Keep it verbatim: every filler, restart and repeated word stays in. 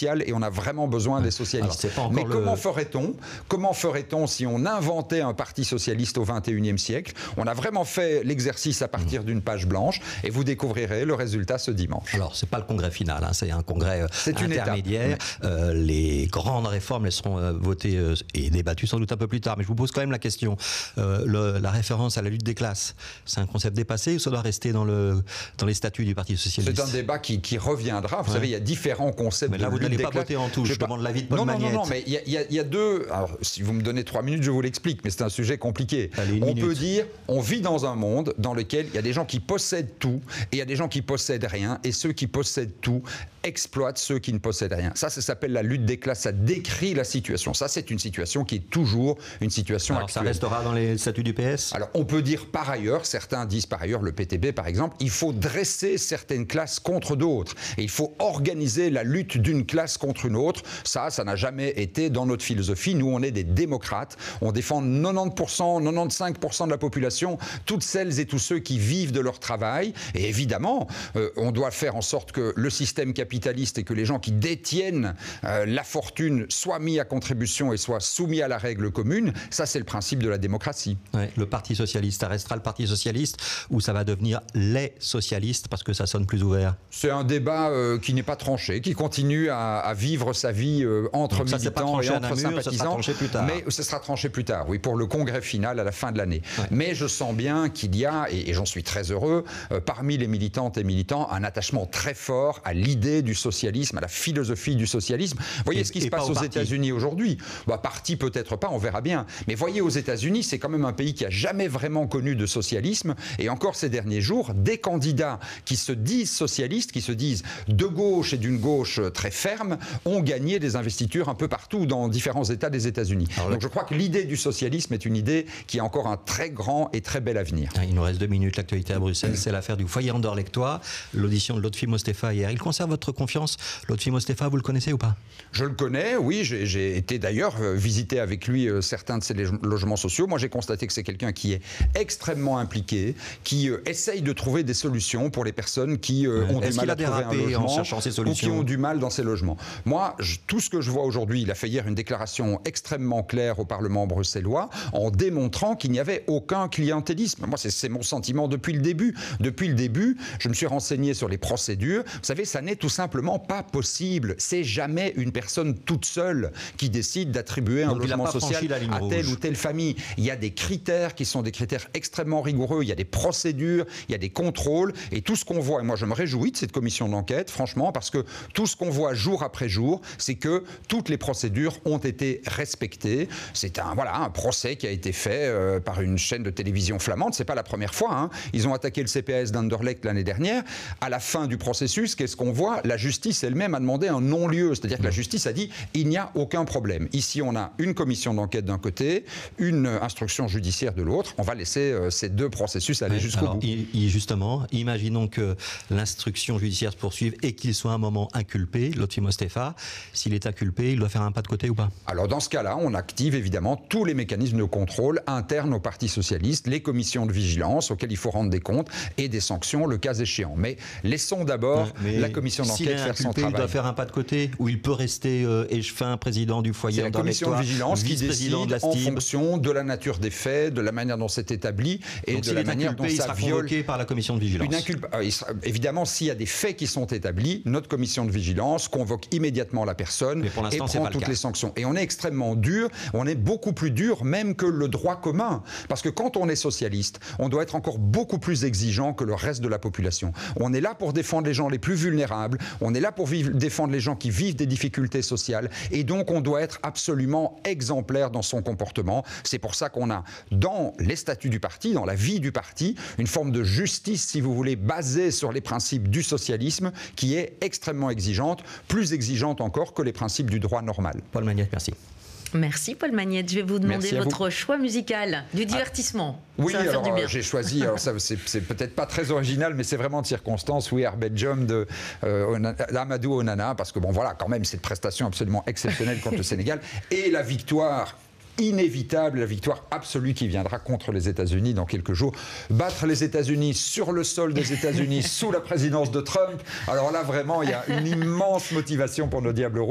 social et on a vraiment besoin ouais. des socialistes. Alors, Mais le... comment ferait-on Comment ferait-on si on inventait un parti socialiste au vingt et unième siècle? On a vraiment fait l'exercice à partir mmh. d'une page blanche et vous découvrirez le résultat ce dimanche. Alors, c'est pas le congrès final, hein, c'est un congrès euh, intermédiaire. Euh, les grandes réformes elles seront euh, votées euh, et débattues sans doute un peu plus tard. Mais je vous pose quand même la question. Euh, le, la référence à la lutte des classes, c'est un concept dépassé ou ça doit rester dans, le, dans les statuts du Parti socialiste? C'est un débat qui, qui reviendra. Vous ouais. savez, il y a différents concepts. Mais là, de vous lutte n'allez des pas classes. voter en touche. Je, je demande l'avis de Paul non, non, Magnette. Non, non, mais il y, y, y a deux... Alors, si vous me donnez trois minutes, je vous l'explique, mais c'est un sujet compliqué. Allez, on minute. peut dire, on vit dans un monde dans lequel il y a des gens qui possèdent tout et il y a des gens qui possèdent rien, et ceux qui possèdent tout exploitent ceux qui ne possèdent rien. Ça, ça s'appelle la lutte des classes. Ça décrit la situation. Ça, c'est une situation qui est toujours une situation Alors, actuelle. Ça restera dans les statuts du P S? Alors, on peut dire par ailleurs, certains disent par ailleurs, le P T B par exemple, il faut dresser certaines classes contre d'autres. Et il faut organiser la lutte d'une classe contre une autre. Ça, ça n'a jamais été dans notre philosophie. Nous, on est des démocrates. On défend quatre-vingt-dix pour cent, quatre-vingt-quinze pour cent de la population, toutes celles et tous ceux qui vivent de leur travail. Et évidemment, euh, on doit faire en sorte que le système capitaliste et que les gens qui détiennent euh, la fortune soient mis à contribution et soient soumis à la règle commune. Ça, c'est le principe de la démocratie. Ouais, le Parti socialiste, ça restera le Parti socialiste ou ça va devenir les socialistes parce que ça sonne plus ouvert? C'est un débat euh, qui n'est pas tranché, qui continue à, à vivre sa vie euh, entre Donc ça, militants et entre Namur, sympathisants. Ça sera tranché plus tard. Mais ce sera tranché plus tard, oui, pour le congrès final à la fin de l'année. Ouais. Mais je sens bien qu'il y a, et, et j'en suis très heureux, euh, parmi les militantes et militants, un attachement très fort à l'idée du socialisme, à la philosophie du socialisme. Voyez et, ce qui se passe aux États-Unis aujourd'hui. Bah, parti peut-être pas, on verra bien. Mais voyez, aux États-Unis, c'est quand même un pays qui a jamais vraiment connu de socialisme. Et encore ces derniers jours, des candidats qui se disent socialistes, qui se disent de gauche et d'une gauche très ferme, ont gagné des investitures un peu partout dans différents États des États-Unis. Donc je crois que l'idée du socialisme est une idée qui a encore un très grand et très bel avenir. Il nous reste deux minutes. L'actualité à Bruxelles, c'est l'affaire du foyer Anderlechtois, l'audition de Lotfi Mostefa hier. Il conserve votre confiance? Lotfi Mostefa, vous le connaissez ou pas? Je le connais, oui. J'ai, j'ai été d'ailleurs euh, visiter avec lui euh, certains de ses logements sociaux. Moi, j'ai constaté que c'est quelqu'un qui est extrêmement impliqué, qui euh, essaye de trouver des solutions pour les personnes qui euh, ont Est-ce du mal à trouver un logement en cherchant ces ou qui ont du mal dans ces logements. Moi, je, tout ce que je vois aujourd'hui, il a fait hier une déclaration extrêmement claire au Parlement bruxellois en démontrant qu'il n'y avait aucun clientélisme. Moi, c'est, c'est mon sentiment depuis le début. Depuis le début, je me suis renseigné sur les procédures. Vous savez, ça n'est tout simplement pas possible. C'est jamais une personne toute seule qui décide d'attribuer un logement social à telle ou telle famille. Il y a des critères qui sont des critères extrêmement rigoureux. Il y a des procédures, il y a des contrôles. Et tout ce qu'on voit, et moi je me réjouis de cette commission d'enquête, franchement, parce que tout ce qu'on voit jour après jour, c'est que toutes les procédures ont été respectées. C'est un, voilà, un procès qui a été fait euh, par une chaîne de télévision flamande. C'est pas la première fois. Hein. Ils ont attaqué le C P A S d'Anderlecht l'année dernière. À la fin du processus, qu'est-ce qu'on voit? La justice elle-même a demandé un non-lieu. C'est-à-dire que la justice a dit il n'y a aucun problème. Ici, on a une commission d'enquête d'un côté, une instruction judiciaire de l'autre. On va laisser euh, ces deux processus aller ouais, jusqu'au alors, bout. I, justement, imaginons que l'instruction judiciaire se poursuive et qu'il soit un moment inculpé, Lotfi Mostefa. S'il est inculpé, il doit faire un pas de côté ou pas? Alors, dans ce cas-là, on active évidemment tous les mécanismes de contrôle internes au Parti socialiste, les commissions de vigilance auxquelles il faut rendre des comptes et des sanctions le cas échéant. Mais laissons d'abord ouais, la commission d'enquête faire son travail. Il doit faire un pas de côté ou il peut rester euh, échevin président du foyer. C'est la commission de vigilance qui décide de en fonction de la nature des faits, de la manière dont c'est établi et Donc, de la manière dont il ça sera viole. Convoqué par la commission de vigilance. Une inculpe... euh, il sera... Évidemment, s'il y a des faits qui sont établis, notre commission de vigilance convoque immédiatement la personne et prend toutes les sanctions. Et on est extrêmement dur, on est beaucoup plus dur même que le droit commun. Parce que quand on est socialiste, on doit être encore beaucoup plus exigeant que le reste de la population. On est là pour défendre les gens les plus vulnérables, on est là pour vivre, défendre les gens qui vivent des difficultés sociales, et donc on doit être absolument exemplaire dans son comportement. C'est pour ça qu'on a dans les statuts du parti, dans la vie du parti, une forme de justice, si vous voulez, basée sur les principes du socialisme, qui est extrêmement exigeante, plus exigeante encore que les principes du droit normal. Paul Magnette, merci. Merci Paul Magnette. Je vais vous demander votre vous. choix musical, du divertissement. Ah, oui, ça va alors, faire du bien. j'ai choisi, alors ça, c'est, c'est peut-être pas très original, mais c'est vraiment de circonstance, We Are Belgium de euh, Amadou Onana, parce que bon voilà, quand même, cette prestation absolument exceptionnelle contre le Sénégal, et la victoire inévitable, la victoire absolue qui viendra contre les États-Unis dans quelques jours. Battre les États-Unis sur le sol des États-Unis sous la présidence de Trump. Alors là, vraiment, il y a une immense motivation pour nos Diables rouges.